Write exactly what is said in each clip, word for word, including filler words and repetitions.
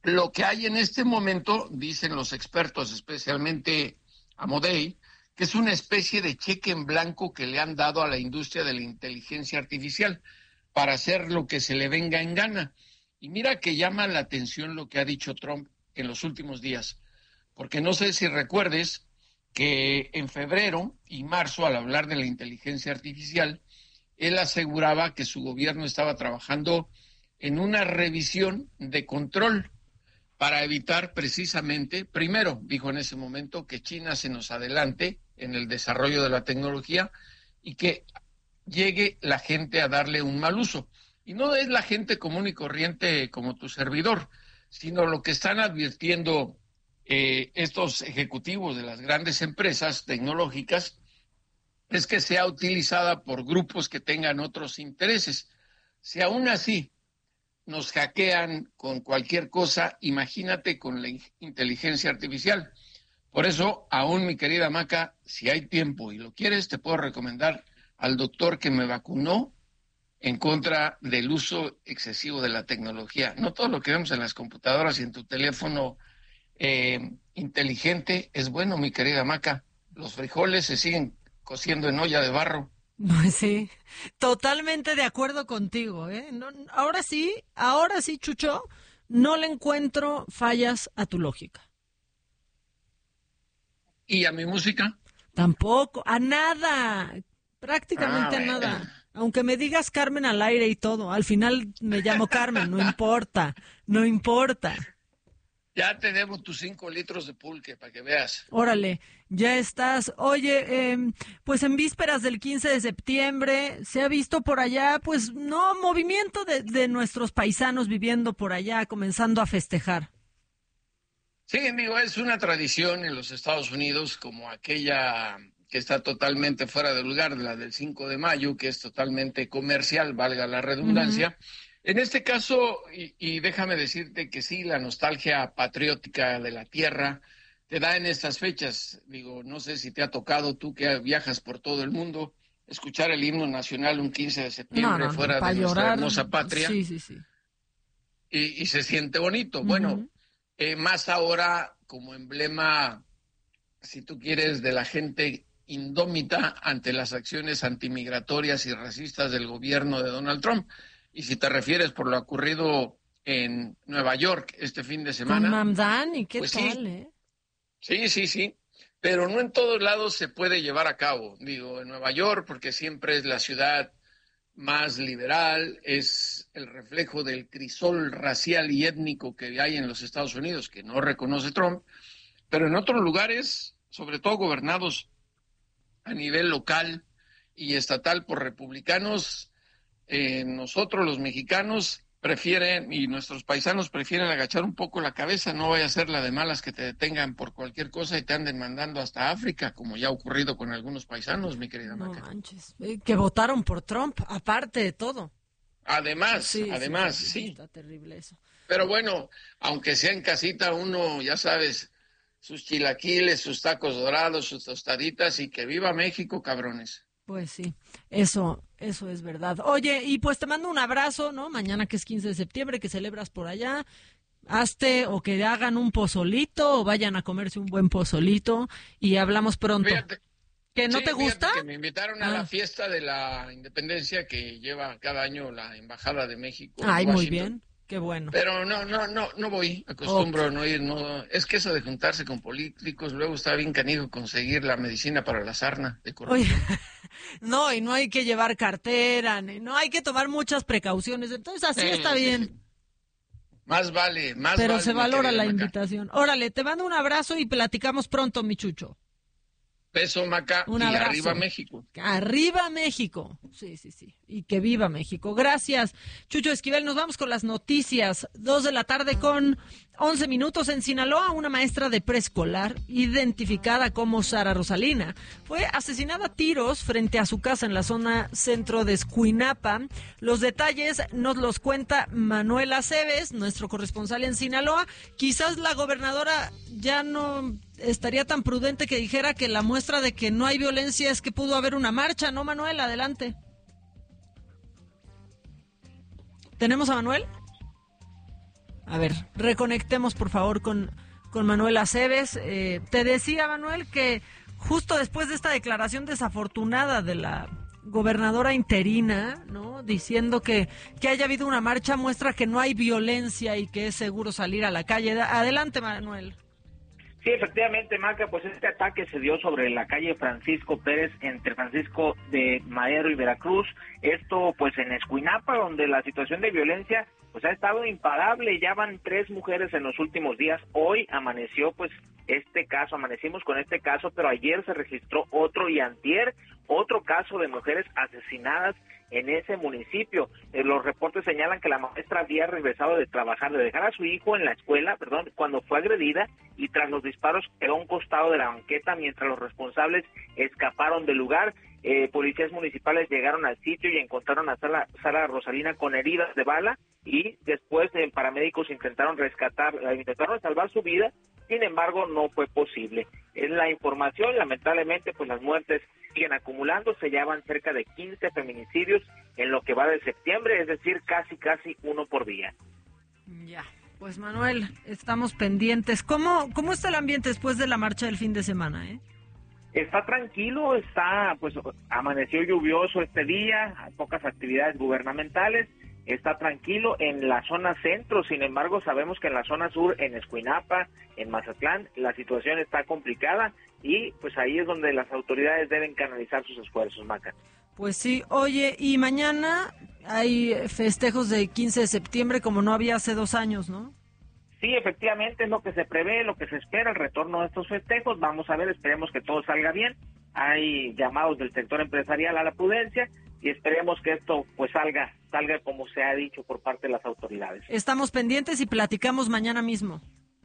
Lo que hay en este momento, dicen los expertos, especialmente Amodei, que es una especie de cheque en blanco que le han dado a la industria de la inteligencia artificial para hacer lo que se le venga en gana. Y mira que llama la atención lo que ha dicho Trump en los últimos días, porque no sé si recuerdes que en febrero y marzo, al hablar de la inteligencia artificial, él aseguraba que su gobierno estaba trabajando en una revisión de control para evitar precisamente, primero, dijo en ese momento, que China se nos adelante en el desarrollo de la tecnología y que llegue la gente a darle un mal uso. Y no es la gente común y corriente como tu servidor, sino lo que están advirtiendo eh, estos ejecutivos de las grandes empresas tecnológicas es que sea utilizada por grupos que tengan otros intereses. Si aún así nos hackean con cualquier cosa, imagínate con la inteligencia artificial. Por eso, aún mi querida Maca, si hay tiempo y lo quieres, te puedo recomendar al doctor que me vacunó en contra del uso excesivo de la tecnología. No todo lo que vemos en las computadoras y en tu teléfono eh, inteligente es bueno, mi querida Maca. Los frijoles se siguen cociendo en olla de barro. Pues sí, totalmente de acuerdo contigo, ¿eh? No, ahora sí, ahora sí, Chucho, no le encuentro fallas a tu lógica. ¿Y a mi música? Tampoco, a nada, prácticamente Ah, a bueno. nada. Aunque me digas Carmen al aire y todo, al final me llamo Carmen, no importa, no importa. Ya te debo tus cinco litros de pulque para que veas. Órale, ya estás. Oye, eh, pues en vísperas del quince de septiembre se ha visto por allá, pues no, movimiento de, de nuestros paisanos viviendo por allá, comenzando a festejar. Sí, amigo, es una tradición en los Estados Unidos como aquella que está totalmente fuera de lugar, la del cinco de mayo, que es totalmente comercial, valga la redundancia. Uh-huh. En este caso, y, y déjame decirte que sí, la nostalgia patriótica de la tierra te da en estas fechas. Digo, no sé si te ha tocado tú que viajas por todo el mundo, escuchar el himno nacional un quince de septiembre no, no, fuera no, de nuestra llorar, hermosa patria. Sí, sí, sí. Y, y se siente bonito. Uh-huh. Bueno, eh, más ahora como emblema, si tú quieres, de la gente indómita ante las acciones antimigratorias y racistas del gobierno de Donald Trump. Y si te refieres por lo ocurrido en Nueva York este fin de semana. Con Mamdani, ¿qué pues tal, sí, eh? Sí, sí, sí. Pero no en todos lados se puede llevar a cabo. Digo, en Nueva York, porque siempre es la ciudad más liberal, es el reflejo del crisol racial y étnico que hay en los Estados Unidos, que no reconoce Trump. Pero en otros lugares, sobre todo gobernados a nivel local y estatal por republicanos, eh, nosotros los mexicanos prefieren, y nuestros paisanos prefieren agachar un poco la cabeza, no vaya a ser la de malas que te detengan por cualquier cosa y te anden mandando hasta África, como ya ha ocurrido con algunos paisanos, mi querida No Maca. manches, eh, que votaron por Trump, aparte de todo. Además, sí, además, sí, sí, sí. sí. Está terrible eso. Pero bueno, aunque sea en casita, uno, ya sabes, sus chilaquiles, sus tacos dorados, sus tostaditas, y que viva México, cabrones. Pues sí, eso, eso es verdad. Oye, y pues te mando un abrazo, ¿no? Mañana que es quince de septiembre, que celebras por allá, hazte o que hagan un pozolito o vayan a comerse un buen pozolito y hablamos pronto. Fíjate, ¿Que no sí, te gusta? Que me invitaron a ah. la fiesta de la independencia que lleva cada año la Embajada de México. Ay, en muy Washington. bien. Qué bueno. Pero no, no, no, no voy, acostumbro okay. no ir, no, es que eso de juntarse con políticos, luego está bien canijo conseguir la medicina para la sarna de corrupción. Oye, no, y no hay que llevar cartera, ni, no hay que tomar muchas precauciones, entonces así eh, está bien. Sí. Más vale, más Pero vale. se valora la Maca. invitación. Órale, te mando un abrazo y platicamos pronto, mi Chucho. Beso, Maca, un y abrazo. arriba México. Arriba México. Sí, sí, sí. Y que viva México. Gracias, Chucho Esquivel. Nos vamos con las noticias. Dos de la tarde con once minutos. En Sinaloa, una maestra de preescolar, identificada como Sara Rosalina, fue asesinada a tiros frente a su casa en la zona centro de Escuinapa. Los detalles nos los cuenta Manuel Aceves, nuestro corresponsal en Sinaloa. Quizás la gobernadora ya no estaría tan prudente que dijera que la muestra de que no hay violencia es que pudo haber una marcha, ¿no, Manuel? Adelante. ¿Tenemos a Manuel? A ver, reconectemos por favor con, con Manuel Aceves. Eh, te decía, Manuel, que justo después de esta declaración desafortunada de la gobernadora interina, ¿no? Diciendo que, que haya habido una marcha muestra que no hay violencia y que es seguro salir a la calle. Adelante, Manuel. Sí, efectivamente, Maca, pues este ataque se dio sobre la calle Francisco Pérez, entre Francisco de Madero y Veracruz, esto pues en Escuinapa, donde la situación de violencia pues ha estado imparable, ya van tres mujeres en los últimos días, hoy amaneció pues este caso, amanecimos con este caso, pero ayer se registró otro y antier, otro caso de mujeres asesinadas en ese municipio. Eh, los reportes señalan que la maestra había regresado de trabajar, de dejar a su hijo en la escuela, perdón, cuando fue agredida y tras los disparos quedó a un costado de la banqueta mientras los responsables escaparon del lugar. Eh, policías municipales llegaron al sitio y encontraron a Sara, Sara Rosalina con heridas de bala y después eh, paramédicos intentaron rescatar, intentaron salvar su vida, sin embargo no fue posible. Es la información, lamentablemente pues las muertes siguen acumulando, se llevan cerca de quince feminicidios en lo que va de septiembre, es decir, casi casi uno por día. Ya, pues Manuel, estamos pendientes. ¿Cómo, cómo está el ambiente después de la marcha del fin de semana, eh? Está tranquilo, está, pues amaneció lluvioso este día, hay pocas actividades gubernamentales, está tranquilo en la zona centro, sin embargo sabemos que en la zona sur, en Escuinapa, en Mazatlán, la situación está complicada y pues ahí es donde las autoridades deben canalizar sus esfuerzos, Maca. Pues sí, oye, y mañana hay festejos de quince de septiembre como no había hace dos años, ¿no? Sí, efectivamente es lo que se prevé, lo que se espera, el retorno de estos festejos. Vamos a ver, esperemos que todo salga bien. Hay llamados del sector empresarial a la prudencia y esperemos que esto pues salga, salga como se ha dicho por parte de las autoridades. Estamos pendientes y platicamos mañana mismo.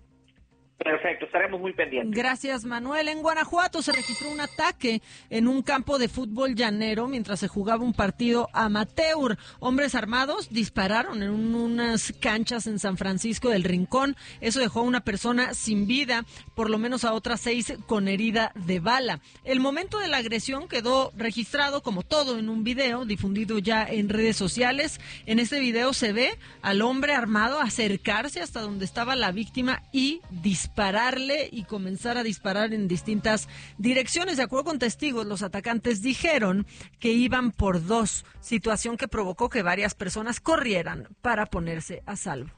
Perfecto, estaremos muy pendientes. Gracias, Manuel. En Guanajuato se registró un ataque en un campo de fútbol llanero mientras se jugaba un partido amateur. Hombres armados dispararon en un, unas canchas en San Francisco del Rincón. Eso dejó a una persona sin vida, por lo menos a otras seis con herida de bala. El momento de la agresión quedó registrado, como todo, en un video difundido ya en redes sociales. En este video se ve al hombre armado acercarse hasta donde estaba la víctima y disparar. dispararle y comenzar a disparar en distintas direcciones. De acuerdo con testigos, los atacantes dijeron que iban por dos, situación que provocó que varias personas corrieran para ponerse a salvo.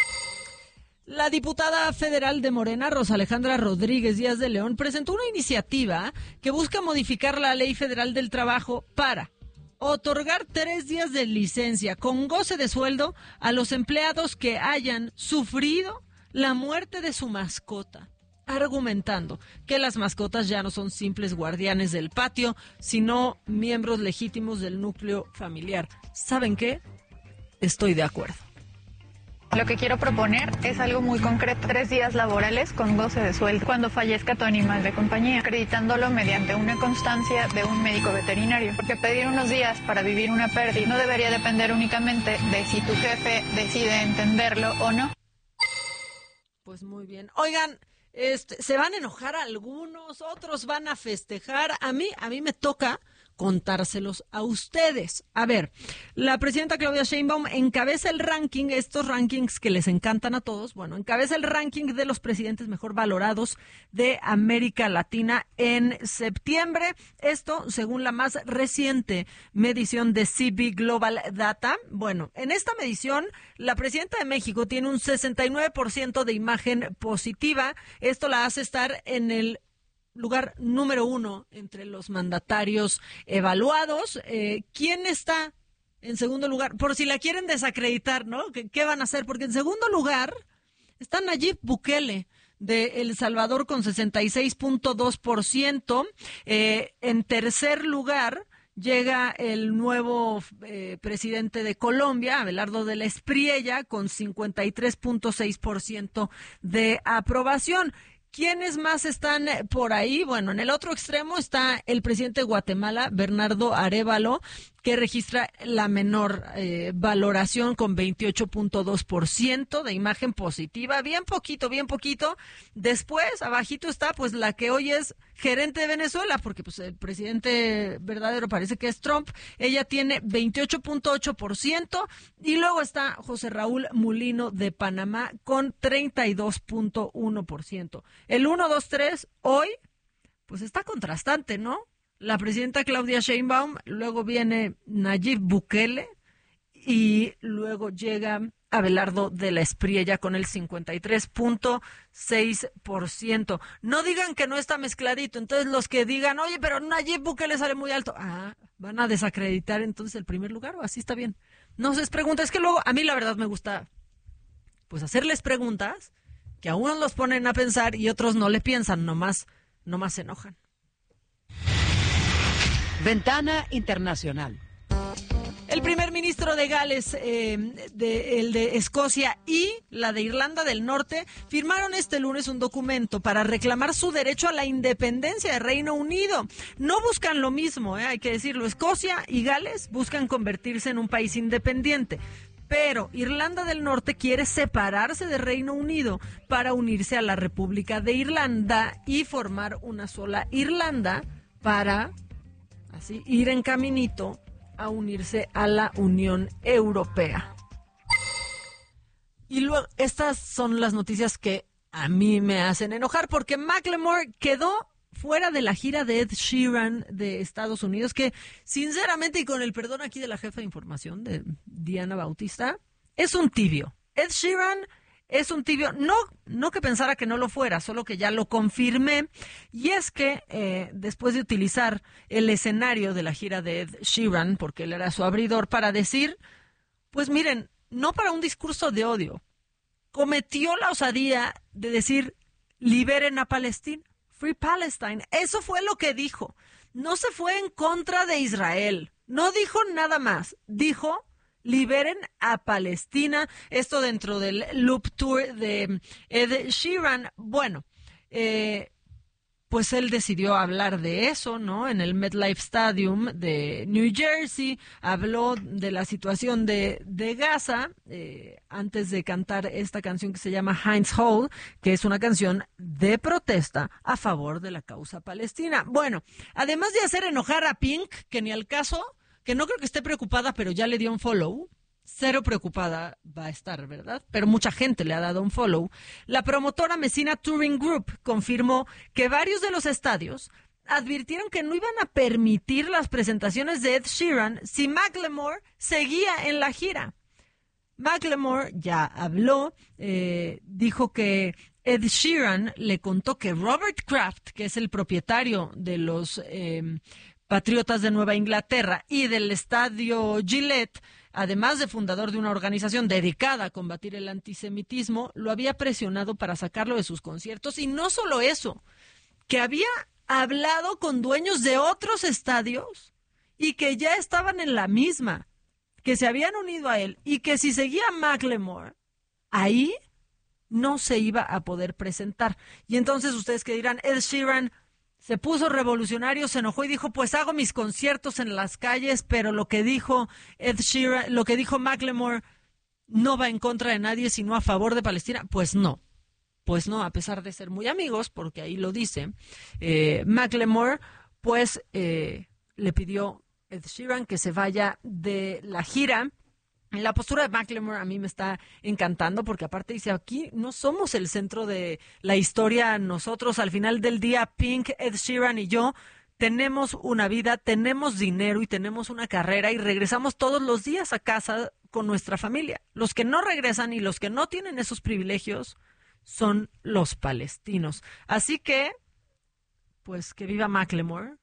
La diputada federal de Morena, Rosa Alejandra Rodríguez Díaz de León, presentó una iniciativa que busca modificar la Ley Federal del Trabajo para otorgar tres días de licencia con goce de sueldo a los empleados que hayan sufrido la muerte de su mascota, argumentando que las mascotas ya no son simples guardianes del patio, sino miembros legítimos del núcleo familiar. ¿Saben qué? Estoy de acuerdo. Lo que quiero proponer es algo muy concreto, tres días laborales con goce de sueldo cuando fallezca tu animal de compañía, acreditándolo mediante una constancia de un médico veterinario, porque pedir unos días para vivir una pérdida no debería depender únicamente de si tu jefe decide entenderlo o no. Pues muy bien. Oigan, este, se van a enojar algunos, otros van a festejar. A mí, a mí me toca contárselos a ustedes. A ver, la presidenta Claudia Sheinbaum encabeza el ranking, estos rankings que les encantan a todos, bueno, encabeza el ranking de los presidentes mejor valorados de América Latina en septiembre. Esto según la más reciente medición de C B Global Data. Bueno, en esta medición, la presidenta de México tiene un sesenta y nueve por ciento de imagen positiva. Esto la hace estar en el lugar número uno entre los mandatarios evaluados. Eh, ¿Quién está en segundo lugar? Por si la quieren desacreditar, ¿no? ¿Qué, qué van a hacer? Porque en segundo lugar está Nayib Bukele de El Salvador con sesenta y seis punto dos por ciento. Eh, en tercer lugar llega el nuevo eh, presidente de Colombia, Abelardo de la Espriella, con cincuenta y tres punto seis por ciento de aprobación. ¿Quiénes más están por ahí? Bueno, en el otro extremo está el presidente de Guatemala, Bernardo Arévalo, que registra la menor eh, valoración con veintiocho punto dos por ciento de imagen positiva, bien poquito, bien poquito. Después, abajito está pues la que hoy es gerente de Venezuela, porque pues el presidente verdadero parece que es Trump. Ella tiene veintiocho punto ocho por ciento y luego está José Raúl Mulino de Panamá con treinta y dos punto uno por ciento. El uno, dos, tres hoy pues está contrastante, ¿no? La presidenta Claudia Sheinbaum, luego viene Nayib Bukele y luego llega Abelardo de la Espriella con el cincuenta y tres punto seis por ciento. No digan que no está mezcladito, entonces los que digan, oye, pero Nayib Bukele sale muy alto, ah, van a desacreditar entonces el primer lugar, o así está bien. No se les pregunta, es que luego a mí la verdad me gusta pues hacerles preguntas que a unos los ponen a pensar y otros no le piensan, nomás, nomás se enojan. Ventana Internacional. El primer ministro de Gales, eh, de, el de Escocia y la de Irlanda del Norte firmaron este lunes un documento para reclamar su derecho a la independencia de Reino Unido. No buscan lo mismo, eh, hay que decirlo. Escocia y Gales buscan convertirse en un país independiente. Pero Irlanda del Norte quiere separarse de Reino Unido para unirse a la República de Irlanda y formar una sola Irlanda para así ir en caminito a unirse a la Unión Europea. Y luego, estas son las noticias que a mí me hacen enojar, porque Macklemore quedó fuera de la gira de Ed Sheeran de Estados Unidos, que sinceramente, y con el perdón aquí de la jefa de información, de Diana Bautista, es un tibio. Ed Sheeran es un tibio, no, no que pensara que no lo fuera, solo que ya lo confirmé, y es que eh, después de utilizar el escenario de la gira de Ed Sheeran, porque él era su abridor, para decir, pues miren, no para un discurso de odio, cometió la osadía de decir, liberen a Palestina. Free Palestine. Eso fue lo que dijo. No se fue en contra de Israel. No dijo nada más. Dijo, liberen a Palestina. Esto dentro del Loop Tour de Ed Sheeran. Bueno, eh, pues él decidió hablar de eso, ¿no? En el MetLife Stadium de New Jersey. Habló de la situación de, de Gaza eh, antes de cantar esta canción que se llama Heinz Hole, que es una canción de protesta a favor de la causa palestina. Bueno, además de hacer enojar a Pink, que ni al caso, que no creo que esté preocupada, pero ya le dio un follow. Cero preocupada va a estar, ¿verdad? Pero mucha gente le ha dado un follow. La promotora Messina Touring Group confirmó que varios de los estadios advirtieron que no iban a permitir las presentaciones de Ed Sheeran si Macklemore seguía en la gira. Macklemore ya habló, eh, dijo que Ed Sheeran le contó que Robert Kraft, que es el propietario de los eh, Patriotas de Nueva Inglaterra y del estadio Gillette, además de fundador de una organización dedicada a combatir el antisemitismo, lo había presionado para sacarlo de sus conciertos. Y no solo eso, que había hablado con dueños de otros estadios y que ya estaban en la misma, que se habían unido a él y que si seguía Macklemore, ahí no se iba a poder presentar. Y entonces ustedes que dirán, Ed Sheeran se puso revolucionario, se enojó y dijo, pues hago mis conciertos en las calles, pero lo que dijo Ed Sheeran, lo que dijo Macklemore no va en contra de nadie, sino a favor de Palestina. Pues no, pues no, a pesar de ser muy amigos, porque ahí lo dice, eh, Macklemore, pues eh, le pidió Ed Sheeran que se vaya de la gira. La postura de Macklemore a mí me está encantando porque aparte dice, aquí no somos el centro de la historia, nosotros al final del día, Pink, Ed Sheeran y yo, tenemos una vida, tenemos dinero y tenemos una carrera y regresamos todos los días a casa con nuestra familia. Los que no regresan y los que no tienen esos privilegios son los palestinos. Así que, pues que viva Macklemore,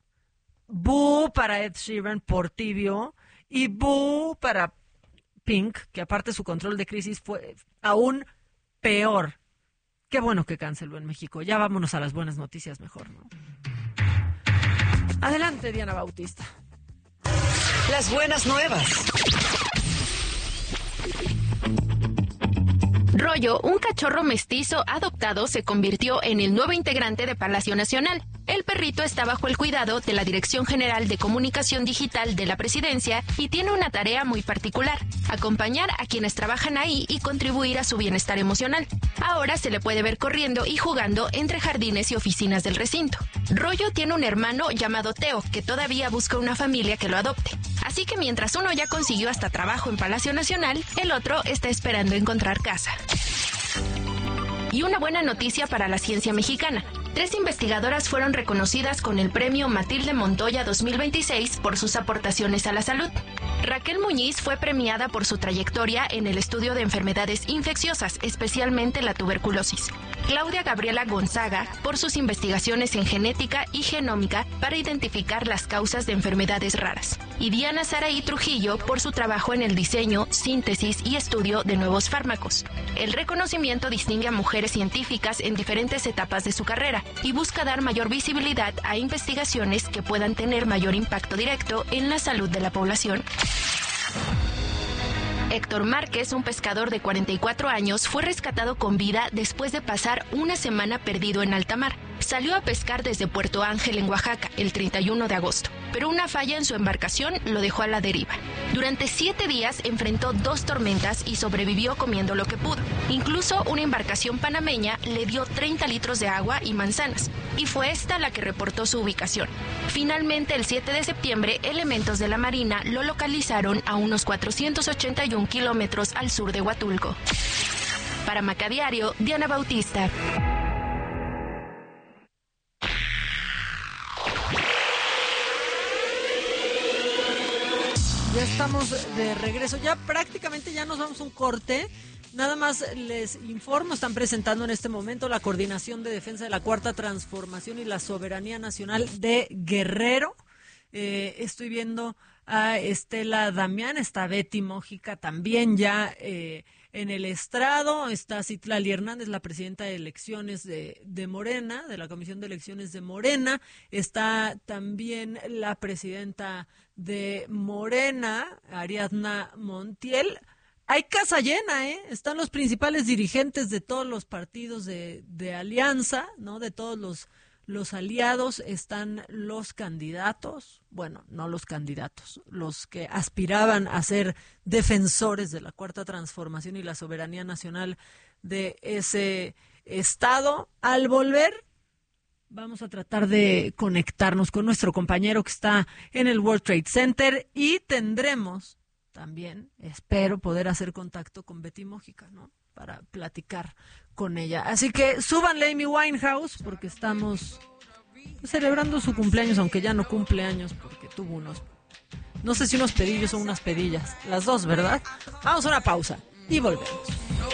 boo para Ed Sheeran por tibio y boo para Pink, que aparte su control de crisis fue aún peor. Qué bueno que canceló en México. Ya vámonos a las buenas noticias mejor, ¿no? Adelante, Diana Bautista. Las buenas nuevas. Rollo, un cachorro mestizo adoptado, se convirtió en el nuevo integrante de Palacio Nacional. El perrito está bajo el cuidado de la Dirección General de Comunicación Digital de la Presidencia y tiene una tarea muy particular: acompañar a quienes trabajan ahí y contribuir a su bienestar emocional. Ahora se le puede ver corriendo y jugando entre jardines y oficinas del recinto. Rollo tiene un hermano llamado Teo que todavía busca una familia que lo adopte. Así que mientras uno ya consiguió hasta trabajo en Palacio Nacional, el otro está esperando encontrar casa. Y una buena noticia para la ciencia mexicana. Tres investigadoras fueron reconocidas con el premio Matilde Montoya dos mil veintiséis por sus aportaciones a la salud. Raquel Muñiz fue premiada por su trayectoria en el estudio de enfermedades infecciosas, especialmente la tuberculosis. Claudia Gabriela Gonzaga por sus investigaciones en genética y genómica para identificar las causas de enfermedades raras. Y Diana Saraí Trujillo por su trabajo en el diseño, síntesis y estudio de nuevos fármacos. El reconocimiento distingue a mujeres científicas en diferentes etapas de su carrera y busca dar mayor visibilidad a investigaciones que puedan tener mayor impacto directo en la salud de la población. Héctor Márquez, un pescador de cuarenta y cuatro años, fue rescatado con vida después de pasar una semana perdido en alta mar. Salió a pescar desde Puerto Ángel, en Oaxaca, el treinta y uno de agosto, pero una falla en su embarcación lo dejó a la deriva. Durante siete días enfrentó dos tormentas y sobrevivió comiendo lo que pudo. Incluso una embarcación panameña le dio treinta litros de agua y manzanas, y fue esta la que reportó su ubicación. Finalmente, el siete de septiembre, elementos de la Marina lo localizaron a unos cuatrocientos ochenta y uno kilómetros al sur de Huatulco. Para Macadiario, Diana Bautista. Ya estamos de regreso, ya prácticamente ya nos vamos a un corte. Nada más les informo, están presentando en este momento la Coordinación de Defensa de la Cuarta Transformación y la Soberanía Nacional de Guerrero. Eh, estoy viendo a Estela Damián, está Betty Mójica también ya eh, en el estrado, está Citlali Hernández, la presidenta de elecciones de, de Morena, de la Comisión de Elecciones de Morena, está también la presidenta de Morena, Ariadna Montiel. Hay casa llena, ¿eh? Están los principales dirigentes de todos los partidos de, de alianza, ¿no? De todos los, los aliados, están los candidatos, bueno, no los candidatos, los que aspiraban a ser defensores de la Cuarta Transformación y la soberanía nacional de ese estado. Al volver, vamos a tratar de conectarnos con nuestro compañero que está en el World Trade Center y tendremos también, espero poder hacer contacto con Betty Mójica, ¿no? Para platicar con ella. Así que súbanle a Amy Winehouse porque estamos celebrando su cumpleaños, aunque ya no cumple años porque tuvo unos, no sé si unos pedillos o unas pedillas, las dos, ¿verdad? Vamos a una pausa y volvemos.